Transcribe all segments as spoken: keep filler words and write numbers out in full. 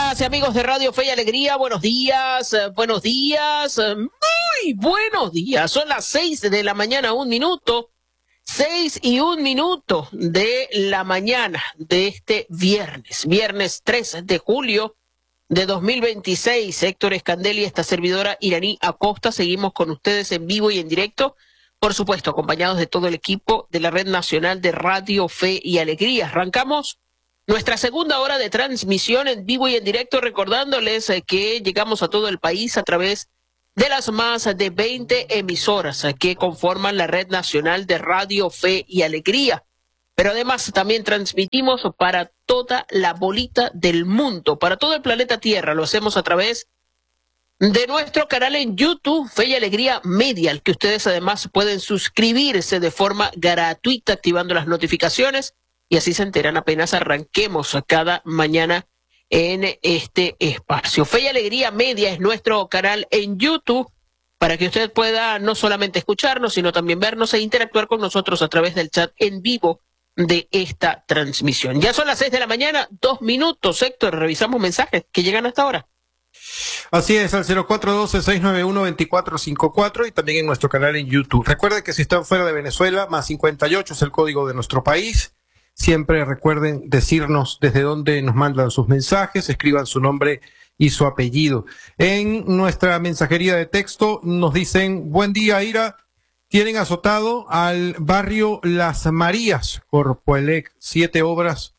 Amigas y amigos de Radio Fe y Alegría, buenos días, eh, buenos días, eh, muy buenos días. Son las seis de la mañana, un minuto, seis y un minuto de la mañana de este viernes, viernes tres de julio de dos mil veintiséis. Héctor Escandel y esta servidora Iraní Acosta, seguimos con ustedes en vivo y en directo, por supuesto, acompañados de todo el equipo de la Red Nacional de Radio Fe y Alegría. Arrancamos nuestra segunda hora de transmisión en vivo y en directo, recordándoles eh, que llegamos a todo el país a través de las más de veinte emisoras eh, que conforman la Red Nacional de Radio Fe y Alegría. Pero además también transmitimos para toda la bolita del mundo, para todo el planeta Tierra. Lo hacemos a través de nuestro canal en YouTube, Fe y Alegría Media, al que ustedes además pueden suscribirse de forma gratuita activando las notificaciones. Y así se enteran apenas arranquemos cada mañana en este espacio. Fe y Alegría Media es nuestro canal en YouTube para que usted pueda no solamente escucharnos, sino también vernos e interactuar con nosotros a través del chat en vivo de esta transmisión. Ya son las seis de la mañana, dos minutos. Héctor, revisamos mensajes que llegan hasta ahora. Así es, al cero cuatro uno dos, seis nueve uno, dos cuatro cinco cuatro y también en nuestro canal en YouTube. Recuerden que si están fuera de Venezuela, más cincuenta y ocho es el código de nuestro país. Siempre recuerden decirnos desde dónde nos mandan sus mensajes, escriban su nombre y su apellido. En nuestra mensajería de texto nos dicen: buen día, Ira. Tienen azotado al barrio Las Marías, Corpoelec, siete obras,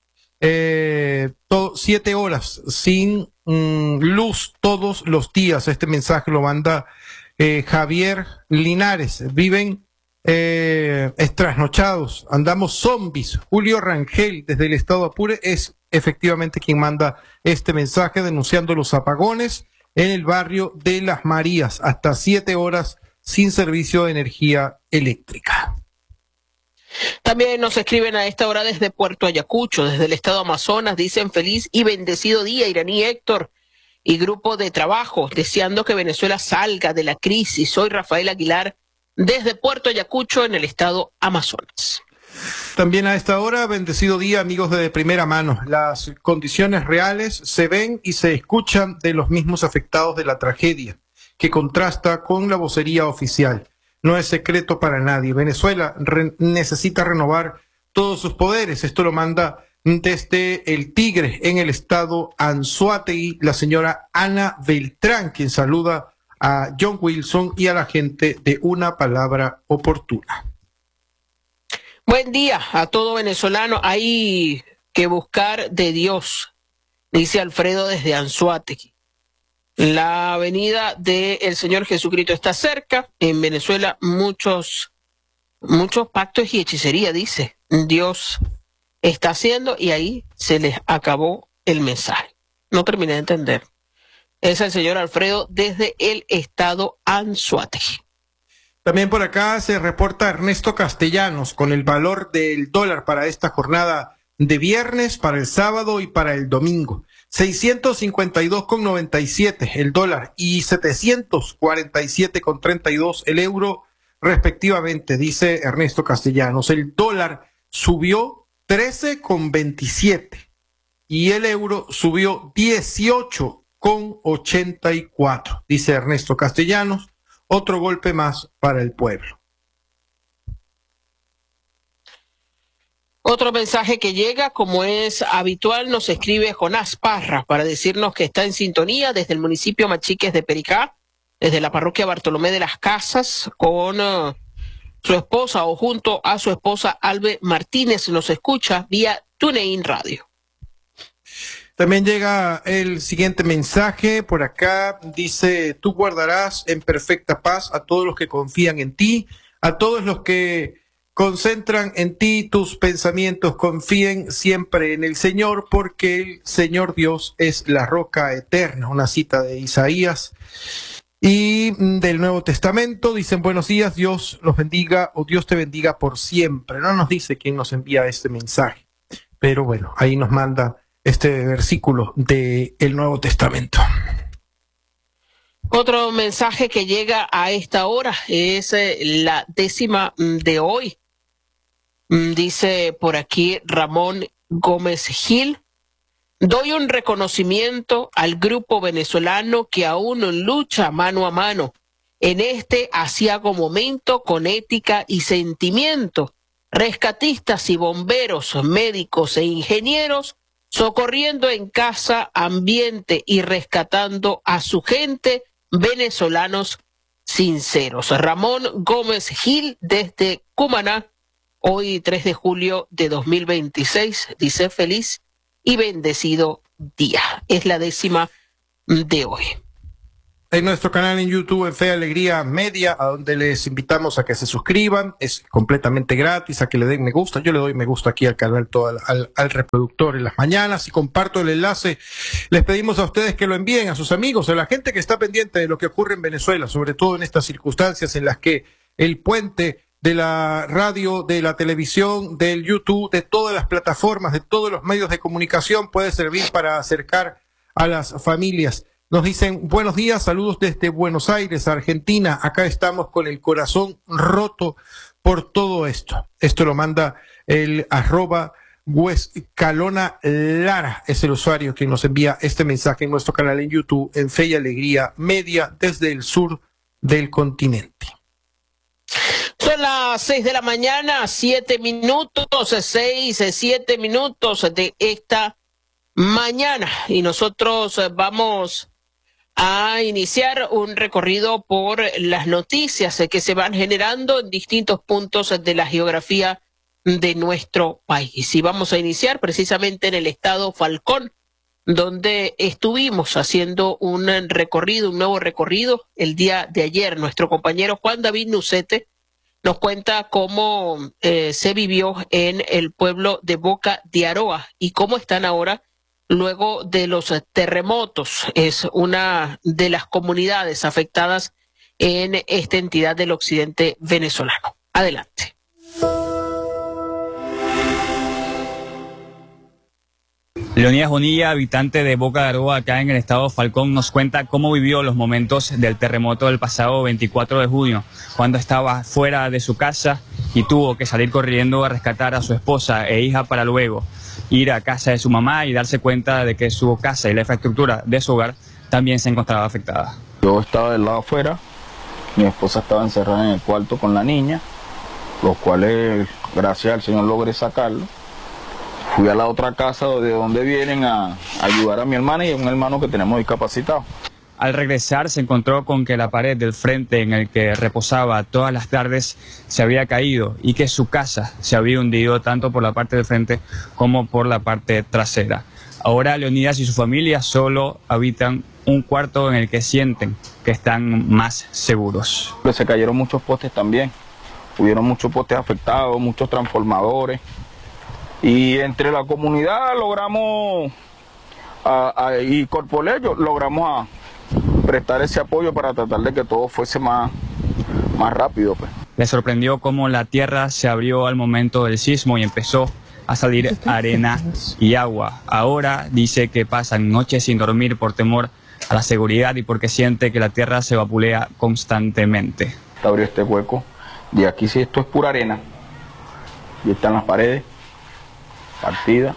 eh, to, siete horas sin mm, luz todos los días. Este mensaje lo manda eh, Javier Linares. Viven Eh, es trasnochados, andamos zombies. Julio Rangel, desde el estado Apure, es efectivamente quien manda este mensaje denunciando los apagones en el barrio de Las Marías, hasta siete horas sin servicio de energía eléctrica. También nos escriben a esta hora desde Puerto Ayacucho, desde el estado Amazonas, dicen: feliz y bendecido día, Iraní, Héctor y grupo de trabajo, deseando que Venezuela salga de la crisis. Soy Rafael Aguilar, desde Puerto Ayacucho, en el estado Amazonas. También a esta hora, bendecido día, amigos de primera mano. Las condiciones reales se ven y se escuchan de los mismos afectados de la tragedia, que contrasta con la vocería oficial. No es secreto para nadie. Venezuela re- necesita renovar todos sus poderes. Esto lo manda desde el Tigre, en el estado Anzoátegui, la señora Ana Beltrán, quien saluda a John Wilson y a la gente de Una Palabra Oportuna. Buen día a todo venezolano. Hay que buscar de Dios, dice Alfredo desde Anzoátegui. La venida del Señor Jesucristo está cerca. En Venezuela muchos, muchos pactos y hechicería, dice. Dios está haciendo, y ahí se les acabó el mensaje. No terminé de entender. Es el señor Alfredo desde el estado Anzoátegui. También por acá se reporta Ernesto Castellanos con el valor del dólar para esta jornada de viernes, para el sábado y para el domingo. seiscientos cincuenta y dos con noventa y siete el dólar y setecientos cuarenta y siete con treinta y dos el euro respectivamente, dice Ernesto Castellanos. El dólar subió trece con veintisiete y el euro subió dieciocho con ochenta y cuatro, dice Ernesto Castellanos. Otro golpe más para el pueblo. Otro mensaje que llega, como es habitual, nos escribe Jonás Parra para decirnos que está en sintonía desde el municipio Machiques de Pericá, desde la parroquia Bartolomé de las Casas, con uh, su esposa o junto a su esposa Albe Martínez. Nos escucha vía TuneIn Radio. También llega el siguiente mensaje por acá, dice: tú guardarás en perfecta paz a todos los que confían en ti, a todos los que concentran en ti tus pensamientos, confíen siempre en el Señor, porque el Señor Dios es la roca eterna. Una cita de Isaías y del Nuevo Testamento. Dicen: buenos días, Dios los bendiga, o Dios te bendiga por siempre. No nos dice quién nos envía este mensaje, pero bueno, ahí nos manda este versículo del Nuevo Testamento. Otro mensaje que llega a esta hora es eh, la décima de hoy. Dice por aquí Ramón Gómez Gil: Doy un reconocimiento al grupo venezolano que aún lucha mano a mano en este aciago momento con ética y sentimiento. Rescatistas y bomberos, médicos e ingenieros socorriendo en casa, ambiente y rescatando a su gente, venezolanos sinceros. Ramón Gómez Gil desde Cumaná, hoy tres de julio de dos mil veintiséis, dice feliz y bendecido día. Es la décima de hoy. En nuestro canal en YouTube, en Fe y Alegría Media, a donde les invitamos a que se suscriban, es completamente gratis, a que le den me gusta. Yo le doy me gusta aquí al canal, todo al, al, al reproductor en las mañanas, y comparto el enlace. Les pedimos a ustedes que lo envíen a sus amigos, a la gente que está pendiente de lo que ocurre en Venezuela, sobre todo en estas circunstancias en las que el puente de la radio, de la televisión, del YouTube, de todas las plataformas, de todos los medios de comunicación puede servir para acercar a las familias. Nos dicen, buenos días, saludos desde Buenos Aires, Argentina. Acá estamos con el corazón roto por todo esto. Esto lo manda el arroba Calona Lara, es el usuario que nos envía este mensaje en nuestro canal en YouTube, en Fe y Alegría Media, desde el sur del continente. Son las seis de la mañana, siete minutos, seis, siete minutos de esta mañana. Y nosotros vamos a iniciar un recorrido por las noticias que se van generando en distintos puntos de la geografía de nuestro país. Y vamos a iniciar precisamente en el estado Falcón, donde estuvimos haciendo un recorrido, un nuevo recorrido el día de ayer. Nuestro compañero Juan David Nucete nos cuenta cómo eh, se vivió en el pueblo de Boca de Aroa y cómo están ahora luego de los terremotos. Es una de las comunidades afectadas en esta entidad del occidente venezolano. Adelante. Leonidas Bonilla, habitante de Boca de Aroa, acá en el estado Falcón, nos cuenta cómo vivió los momentos del terremoto del pasado veinticuatro de junio, cuando estaba fuera de su casa y tuvo que salir corriendo a rescatar a su esposa e hija para luego ir a casa de su mamá y darse cuenta de que su casa y la infraestructura de su hogar también se encontraba afectada. Yo estaba del lado afuera, mi esposa estaba encerrada en el cuarto con la niña, los cuales, gracias al Señor, logré sacarlo. Fui a la otra casa de donde vienen a ayudar a mi hermana y a un hermano que tenemos discapacitado. Al regresar se encontró con que la pared del frente en el que reposaba todas las tardes se había caído y que su casa se había hundido tanto por la parte del frente como por la parte trasera. Ahora Leonidas y su familia solo habitan un cuarto en el que sienten que están más seguros. Se cayeron muchos postes también, hubieron muchos postes afectados, muchos transformadores. Y entre la comunidad logramos, a, a, y Corpoleyo, logramos a prestar ese apoyo para tratar de que todo fuese más, más rápido. Pues. Le sorprendió cómo la tierra se abrió al momento del sismo y empezó a salir arena y agua. Ahora dice que pasan noches sin dormir por temor a la seguridad y porque siente que la tierra se vapulea constantemente. Abrió este hueco, y aquí sí esto es pura arena, y están las paredes partida,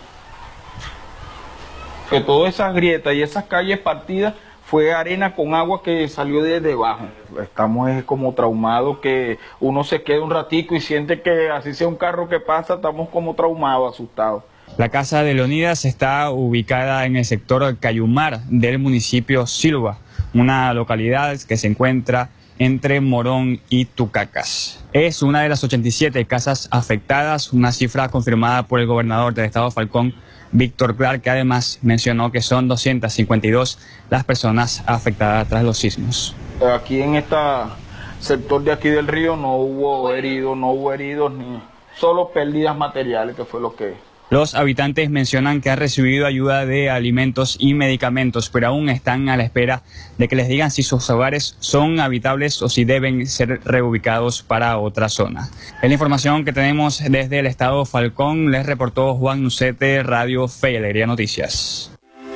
que todas esas grietas y esas calles partidas fue arena con agua que salió desde debajo. Estamos es como traumados, que uno se queda un ratico y siente que así sea un carro que pasa, estamos como traumados, asustados. La casa de Leonidas está ubicada en el sector Cayumar del municipio Silva, una localidad que se encuentra entre Morón y Tucacas. Es una de las ochenta y siete casas afectadas, una cifra confirmada por el gobernador del estado Falcón, Víctor Clark, que además mencionó que son doscientas cincuenta y dos las personas afectadas tras los sismos. Aquí en este sector de aquí del río no hubo heridos, no hubo heridos, ni solo pérdidas materiales, que fue lo que... Los habitantes mencionan que han recibido ayuda de alimentos y medicamentos, pero aún están a la espera de que les digan si sus hogares son habitables o si deben ser reubicados para otra zona. Es la información que tenemos desde el estado Falcón. Les reportó Juan Nucete, Radio Fe y Alegría Noticias.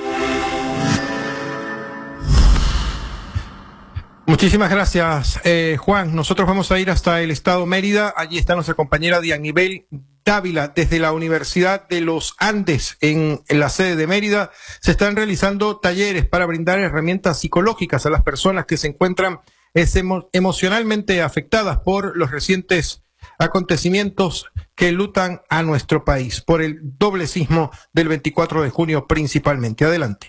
Muchísimas gracias, eh, Juan. Nosotros vamos a ir hasta el estado Mérida. Allí está nuestra compañera Dianibel Dávila, desde la Universidad de los Andes, en, en la sede de Mérida, se están realizando talleres para brindar herramientas psicológicas a las personas que se encuentran emo emocionalmente afectadas por los recientes acontecimientos que lutan a nuestro país, por el doble sismo del veinticuatro de junio principalmente. Adelante.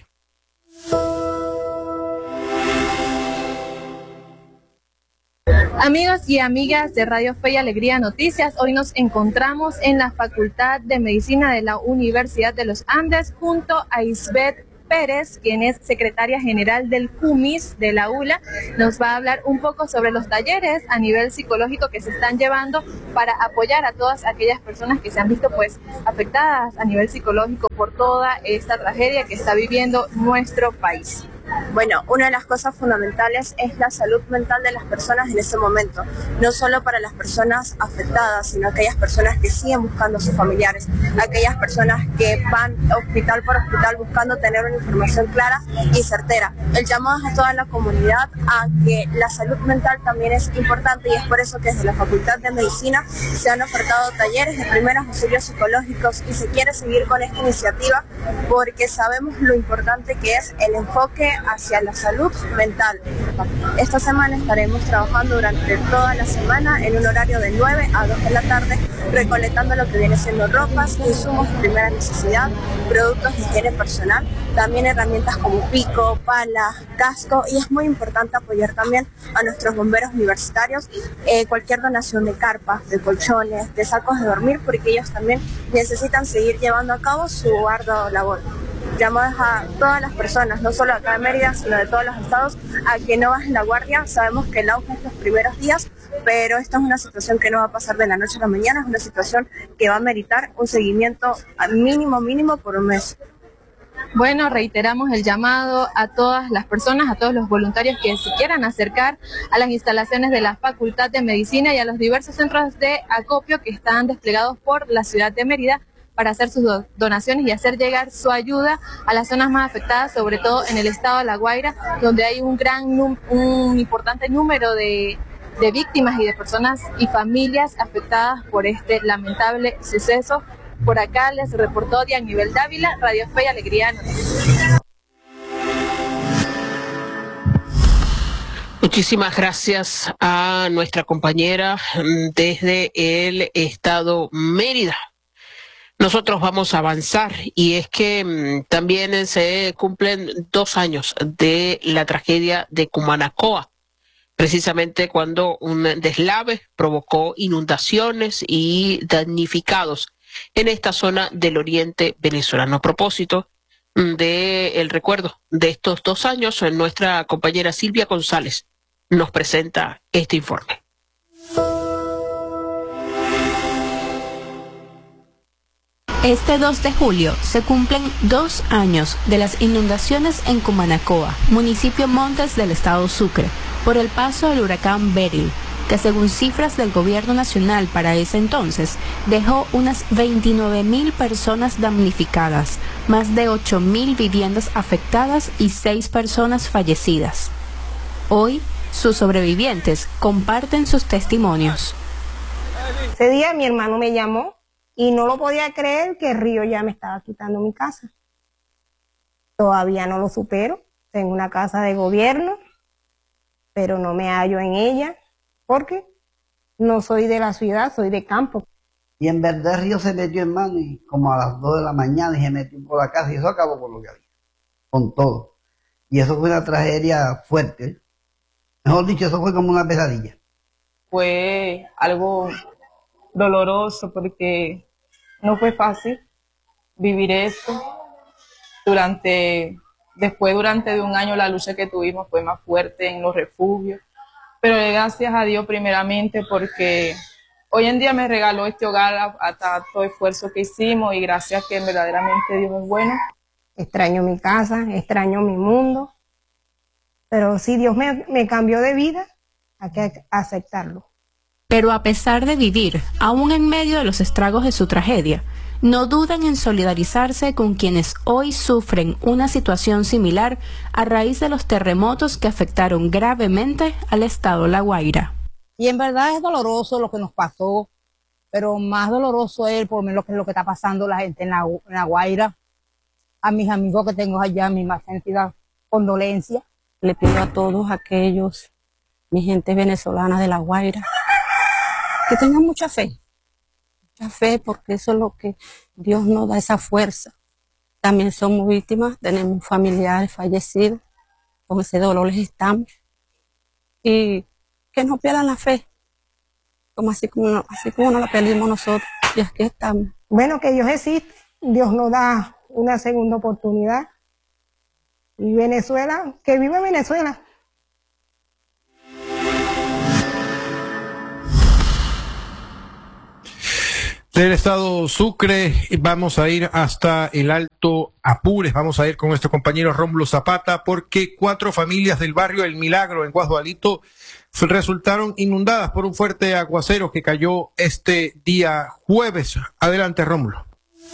Amigos y amigas de Radio Fe y Alegría Noticias, hoy nos encontramos en la Facultad de Medicina de la Universidad de los Andes junto a Isbeth Pérez, quien es secretaria general del C U M I S de la U L A. Nos va a hablar un poco sobre los talleres a nivel psicológico que se están llevando para apoyar a todas aquellas personas que se han visto pues afectadas a nivel psicológico por toda esta tragedia que está viviendo nuestro país. Bueno, una de las cosas fundamentales es la salud mental de las personas en ese momento, no solo para las personas afectadas, sino aquellas personas que siguen buscando a sus familiares, aquellas personas que van hospital por hospital buscando tener una información clara y certera. El llamado es a toda la comunidad a que la salud mental también es importante, y es por eso que desde la Facultad de Medicina se han ofertado talleres de primeros auxilios psicológicos, y se quiere seguir con esta iniciativa porque sabemos lo importante que es el enfoque hacia la salud mental. Esta semana estaremos trabajando durante toda la semana en un horario de nueve a dos de la tarde, recolectando lo que viene siendo ropas, insumos de primera necesidad, productos de higiene personal, también herramientas como pico, pala, casco, y es muy importante apoyar también a nuestros bomberos universitarios, eh, cualquier donación de carpas, de colchones, de sacos de dormir, porque ellos también necesitan seguir llevando a cabo su ardua labor. Llamamos a todas las personas, no solo acá de Mérida, sino de todos los estados, a que no bajen la guardia. Sabemos que el auge es los primeros días, pero esta es una situación que no va a pasar de la noche a la mañana, es una situación que va a meritar un seguimiento mínimo, mínimo por un mes. Bueno, reiteramos el llamado a todas las personas, a todos los voluntarios que se quieran acercar a las instalaciones de la Facultad de Medicina y a los diversos centros de acopio que están desplegados por la ciudad de Mérida, para hacer sus donaciones y hacer llegar su ayuda a las zonas más afectadas, sobre todo en el estado de La Guaira, donde hay un gran, un importante número de, de víctimas y de personas y familias afectadas por este lamentable suceso. Por acá les reportó Dianibel Dávila, Radio Fe y Alegría Noticias. Muchísimas gracias a nuestra compañera desde el estado Mérida. Nosotros vamos a avanzar, y es que mmm, también se cumplen dos años de la tragedia de Cumanacoa, precisamente cuando un deslave provocó inundaciones y damnificados en esta zona del oriente venezolano. A propósito del recuerdo de estos dos años, nuestra compañera Silvia González nos presenta este informe. Este dos de julio se cumplen dos años de las inundaciones en Cumanacoa, municipio Montes del estado Sucre, por el paso del huracán Beryl, que según cifras del gobierno nacional para ese entonces, dejó unas veintinueve mil personas damnificadas, más de ocho mil viviendas afectadas y seis personas fallecidas. Hoy, sus sobrevivientes comparten sus testimonios. Ese día mi hermano me llamó y no lo podía creer que el río ya me estaba quitando mi casa. Todavía no lo supero. Tengo una casa de gobierno, pero no me hallo en ella porque no soy de la ciudad, soy de campo. Y en verdad el río se metió en mano, y como a las dos de la mañana, y se metió por la casa, y eso acabó con lo que había, con todo. Y eso fue una tragedia fuerte. Mejor dicho, eso fue como una pesadilla. Fue algo doloroso porque no fue fácil vivir esto. Durante, después durante de un año la lucha que tuvimos fue más fuerte en los refugios, pero gracias a Dios primeramente porque hoy en día me regaló este hogar a, a tanto esfuerzo que hicimos, y gracias que verdaderamente Dios es bueno. Extraño mi casa, extraño mi mundo, pero si Dios me, me cambió de vida, hay que aceptarlo. Pero a pesar de vivir, aún en medio de los estragos de su tragedia, no dudan en solidarizarse con quienes hoy sufren una situación similar a raíz de los terremotos que afectaron gravemente al estado La Guaira. Y en verdad es doloroso lo que nos pasó, pero más doloroso es por lo que, lo que está pasando la gente en la, en la Guaira. A mis amigos que tengo allá, mi más sentida condolencia. Le pido a todos aquellos, mi gente venezolana de la Guaira, que tengan mucha fe, mucha fe, porque eso es lo que Dios nos da, esa fuerza. También somos víctimas, tenemos familiares fallecidos, con ese dolor les estamos. Y que no pierdan la fe, como así como, así como nos la perdimos nosotros, y aquí estamos. Bueno, que Dios existe, Dios nos da una segunda oportunidad. Y Venezuela, que viva Venezuela. Del estado Sucre vamos a ir hasta el Alto Apures, vamos a ir con nuestro compañero Rómulo Zapata, porque cuatro familias del barrio El Milagro en Guasdualito resultaron inundadas por un fuerte aguacero que cayó este día jueves. Adelante, Rómulo.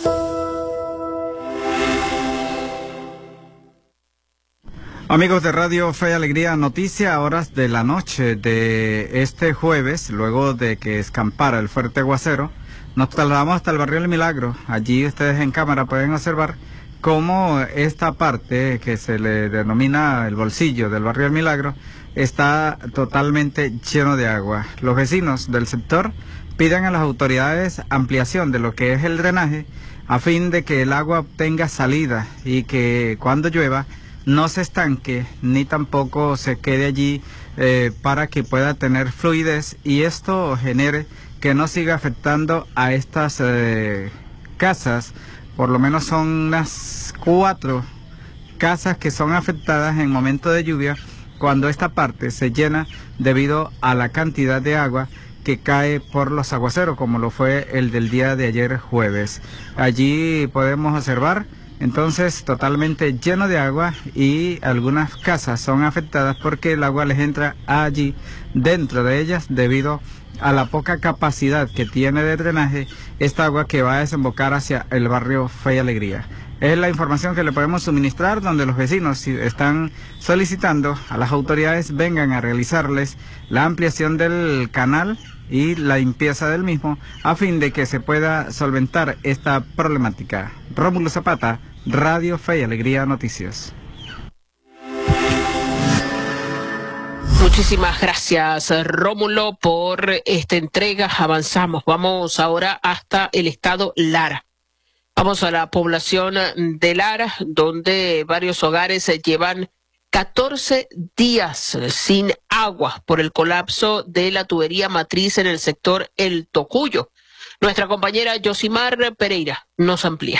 Amigos de Radio Fe y Alegría, noticia a horas de la noche de este jueves, luego de que escampara el fuerte aguacero, nos trasladamos hasta el barrio El Milagro. Allí ustedes en cámara pueden observar cómo esta parte que se le denomina el bolsillo del barrio El Milagro está totalmente lleno de agua. Los vecinos del sector piden a las autoridades ampliación de lo que es el drenaje a fin de que el agua tenga salida y que cuando llueva no se estanque ni tampoco se quede allí eh, para que pueda tener fluidez y esto genere que no siga afectando a estas eh, casas. Por lo menos son unas cuatro casas que son afectadas en momento de lluvia cuando esta parte se llena debido a la cantidad de agua que cae por los aguaceros, como lo fue el del día de ayer jueves. Allí podemos observar entonces totalmente lleno de agua y algunas casas son afectadas porque el agua les entra allí dentro de ellas debido a la poca capacidad que tiene de drenaje esta agua que va a desembocar hacia el barrio Fe y Alegría. Es la información que le podemos suministrar, donde los vecinos están solicitando a las autoridades vengan a realizarles la ampliación del canal y la limpieza del mismo a fin de que se pueda solventar esta problemática. Rómulo Zapata, Radio Fe y Alegría Noticias. Muchísimas gracias, Rómulo, por esta entrega. Avanzamos. Vamos ahora hasta el estado Lara. Vamos a la población de Lara, donde varios hogares llevan catorce días sin agua por el colapso de la tubería matriz en el sector El Tocuyo. Nuestra compañera Yosimar Pereira nos amplía.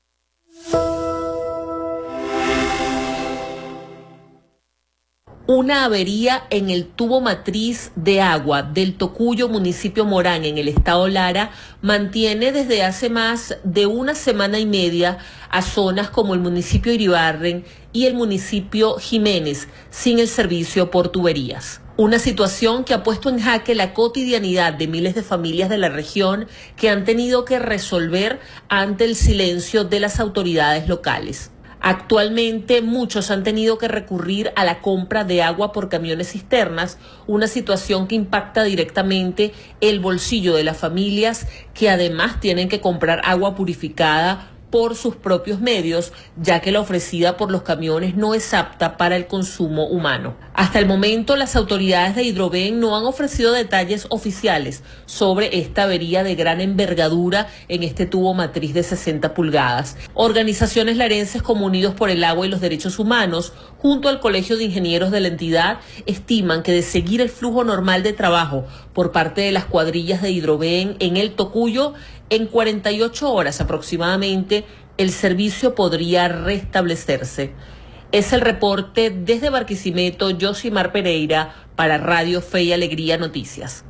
Una avería en el tubo matriz de agua del Tocuyo, municipio Morán, en el estado Lara, mantiene desde hace más de una semana y media a zonas como el municipio Iribarren y el municipio Jiménez sin el servicio por tuberías. Una situación que ha puesto en jaque la cotidianidad de miles de familias de la región que han tenido que resolver ante el silencio de las autoridades locales. Actualmente muchos han tenido que recurrir a la compra de agua por camiones cisternas, una situación que impacta directamente el bolsillo de las familias que además tienen que comprar agua purificada por sus propios medios, ya que la ofrecida por los camiones no es apta para el consumo humano. Hasta el momento, las autoridades de Hidroven no han ofrecido detalles oficiales sobre esta avería de gran envergadura en este tubo matriz de sesenta pulgadas. Organizaciones larenses como Unidos por el Agua y los Derechos Humanos, junto al Colegio de Ingenieros de la entidad, estiman que de seguir el flujo normal de trabajo por parte de las cuadrillas de Hidroven en el Tocuyo, en cuarenta y ocho horas aproximadamente, el servicio podría restablecerse. Es el reporte desde Barquisimeto, Yosimar Pereira, para Radio Fe y Alegría Noticias.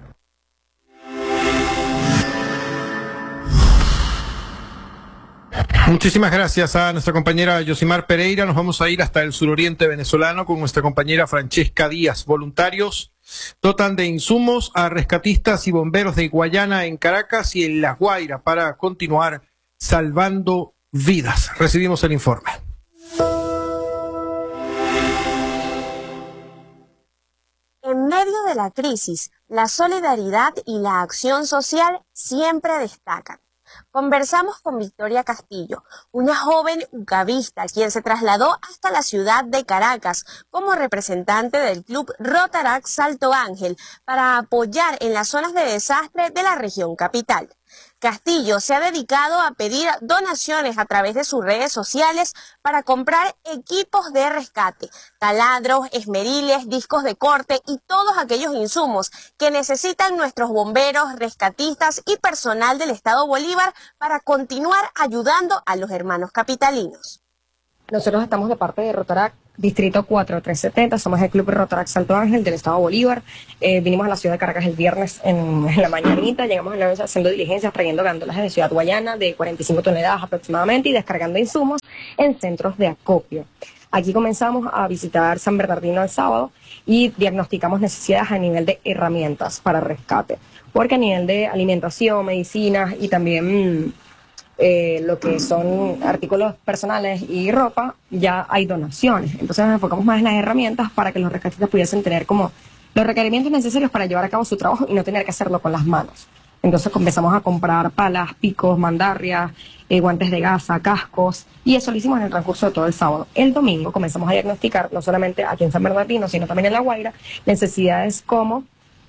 Muchísimas gracias a nuestra compañera Yosimar Pereira. Nos vamos a ir hasta el suroriente venezolano con nuestra compañera Francesca Díaz. Voluntarios dotan de insumos a rescatistas y bomberos de Guayana en Caracas y en La Guaira para continuar salvando vidas. Recibimos el informe. En medio de la crisis, la solidaridad y la acción social siempre destacan. Conversamos con Victoria Castillo, una joven ucavista quien se trasladó hasta la ciudad de Caracas como representante del Club Rotaract Salto Ángel para apoyar en las zonas de desastre de la región capital. Castillo se ha dedicado a pedir donaciones a través de sus redes sociales para comprar equipos de rescate, taladros, esmeriles, discos de corte y todos aquellos insumos que necesitan nuestros bomberos, rescatistas y personal del Estado Bolívar para continuar ayudando a los hermanos capitalinos. Nosotros estamos de parte de Rotaract, Distrito cuatro tres setenta, somos el Club Rotaract Salto Ángel del Estado Bolívar. Eh, vinimos a la ciudad de Caracas el viernes en, en la mañanita, llegamos a la noche haciendo diligencias, trayendo gándolas de Ciudad Guayana de cuarenta y cinco toneladas aproximadamente y descargando insumos en centros de acopio. Aquí comenzamos a visitar San Bernardino el sábado y diagnosticamos necesidades a nivel de herramientas para rescate, porque a nivel de alimentación, medicinas y también mmm, Eh, lo que son artículos personales y ropa, ya hay donaciones. Entonces nos enfocamos más en las herramientas para que los rescatistas pudiesen tener como los requerimientos necesarios para llevar a cabo su trabajo y no tener que hacerlo con las manos. Entonces comenzamos a comprar palas, picos, mandarrias, eh, guantes de gasa, cascos, y eso lo hicimos en el transcurso de todo el sábado. El domingo comenzamos a diagnosticar, no solamente aquí en San Bernardino, sino también en La Guaira, necesidades como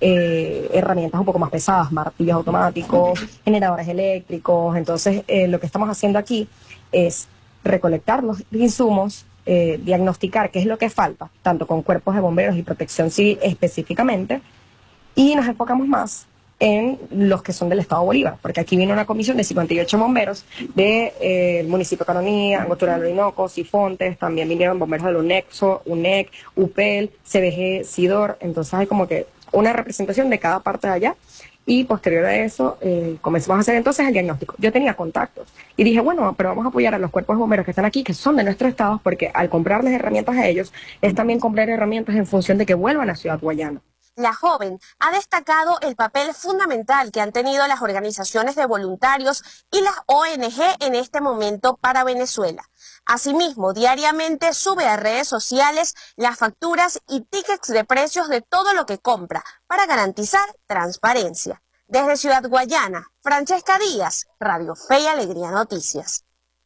Eh, herramientas un poco más pesadas, martillos automáticos, generadores eléctricos. Entonces eh, lo que estamos haciendo aquí es recolectar los insumos, eh, diagnosticar qué es lo que falta, tanto con cuerpos de bomberos y protección civil específicamente, y nos enfocamos más en los que son del Estado Bolívar, porque aquí viene una comisión de cincuenta y ocho bomberos del de, eh, municipio de Canonía, Angostura del Orinoco, Sifontes, también vinieron bomberos del UNEXO, UNEC, UPEL, C B G, SIDOR. Entonces hay como que una representación de cada parte de allá, y posterior a eso eh, comenzamos a hacer entonces el diagnóstico. Yo tenía contactos y dije, bueno, pero vamos a apoyar a los cuerpos de bomberos que están aquí, que son de nuestro estado, porque al comprarles herramientas a ellos, es también comprar herramientas en función de que vuelvan a Ciudad Guayana. La joven ha destacado el papel fundamental que han tenido las organizaciones de voluntarios y las O N G en este momento para Venezuela. Asimismo, diariamente sube a redes sociales las facturas y tickets de precios de todo lo que compra para garantizar transparencia. Desde Ciudad Guayana, Francesca Díaz, Radio Fe y Alegría Noticias.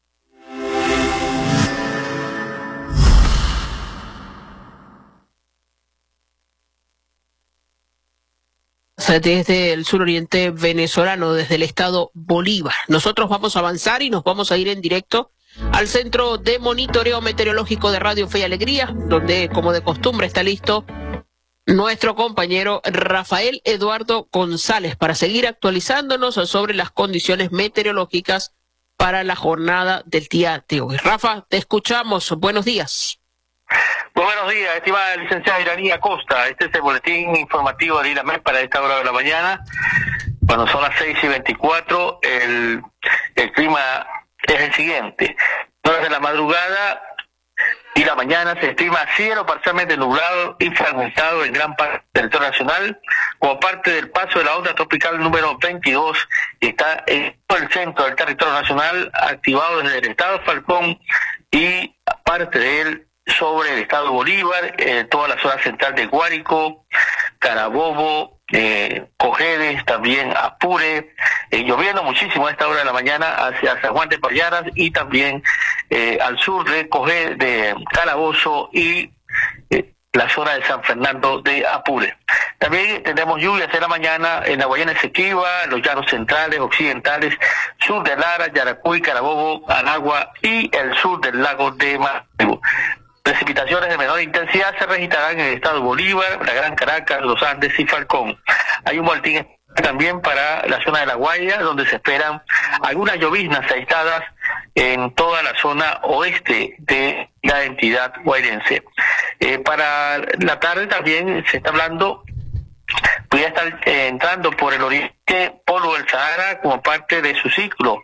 Desde el suroriente venezolano, desde el estado Bolívar. Nosotros vamos a avanzar y nos vamos a ir en directo al Centro de Monitoreo Meteorológico de Radio Fe y Alegría, donde, como de costumbre, está listo nuestro compañero Rafael Eduardo González para seguir actualizándonos sobre las condiciones meteorológicas para la jornada del día de hoy. Rafa, te escuchamos. Buenos días. Muy buenos días, estimada licenciada Iranía Costa. Este es el boletín informativo de IRAMED para esta hora de la mañana. Cuando son las seis y veinticuatro, el, el clima es el siguiente. Horas de la madrugada y la mañana se estima cielo parcialmente nublado y fragmentado en gran parte del territorio nacional, como parte del paso de la onda tropical número veintidós, que está en todo el centro del territorio nacional, activado desde el estado Falcón y parte de él sobre el estado Bolívar, eh, toda la zona central de Guárico, Carabobo, eh, Cojedes, también Apure, eh, lloviendo muchísimo a esta hora de la mañana hacia San Juan de Payaras y también eh, al sur de Cojedes, de Calabozo y eh, la zona de San Fernando de Apure. También tenemos lluvias en la mañana en la Guayana Esequiba, los llanos centrales, occidentales, sur de Lara, Yaracuy, Carabobo, Anagua y el sur del lago de Maracaibo. Precipitaciones de menor intensidad se registrarán en el estado Bolívar, la Gran Caracas, los Andes y Falcón. Hay un boletín también para la zona de La Guaira, donde se esperan algunas lloviznas aisladas en toda la zona oeste de la entidad guairense. Eh, para la tarde también se está hablando, podría estar eh, entrando por el oriente polvo del Sahara como parte de su ciclo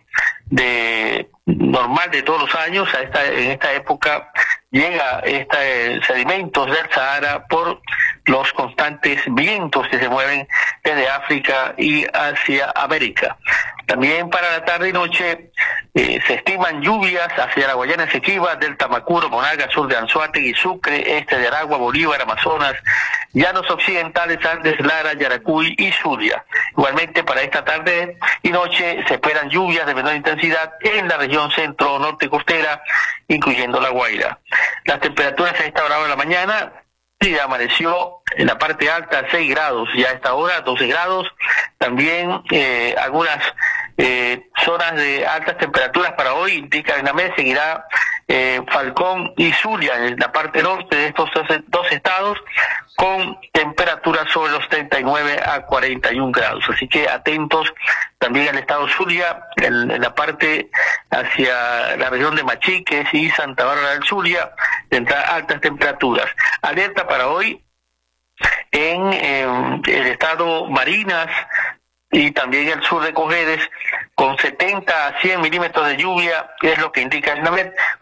de normal de todos los años. A esta, en esta época llega este sedimentos del Sahara por los constantes vientos que se mueven desde África y hacia América. También para la tarde y noche eh, se estiman lluvias hacia la Guayana Esequiba, del Tamacuro, Monaga, sur de Anzoátegui, Sucre, este de Aragua, Bolívar, Amazonas, Llanos Occidentales, Andes, Lara, Yaracuy y Zulia. Igualmente para esta tarde y noche se esperan lluvias de menor intensidad en la región centro-norte costera, incluyendo La Guaira. Las temperaturas a esta hora de la mañana, sí, amaneció en la parte alta seis grados, ya a esta hora doce grados, también eh, algunas eh, zonas de altas temperaturas para hoy, indica INAMED, seguirá eh, Falcón y Zulia en la parte norte de estos dos, dos estados, con temperaturas sobre los treinta y nueve a cuarenta y un grados, así que atentos también al estado Zulia, en, en la parte hacia la región de Machiques y Santa Bárbara del Zulia, tendrá altas temperaturas. Alerta para hoy en eh, el estado Marinas y también el sur de Cojedes, con setenta a cien milímetros de lluvia, que es lo que indica el INAMED.